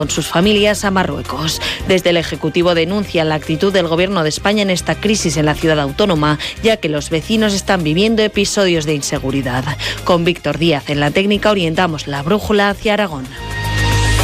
con sus familias a Marruecos. Desde el Ejecutivo denuncian la actitud del Gobierno de España en esta crisis en la ciudad autónoma, ya que los vecinos están viviendo episodios de inseguridad. Con Víctor Díaz en la técnica orientamos la brújula hacia Aragón.